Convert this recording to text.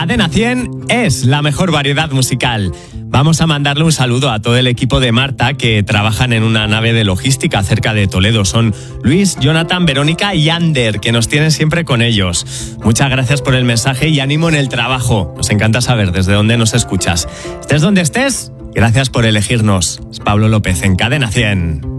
Cadena 100 es la mejor variedad musical. Vamos a mandarle un saludo a todo el equipo de Marta que trabajan en una nave de logística cerca de Toledo. Son Luis, Jonathan, Verónica y Ander, que nos tienen siempre con ellos. Muchas gracias por el mensaje y ánimo en el trabajo. Nos encanta saber desde dónde nos escuchas. Estés donde estés, gracias por elegirnos. Es Pablo López en Cadena 100.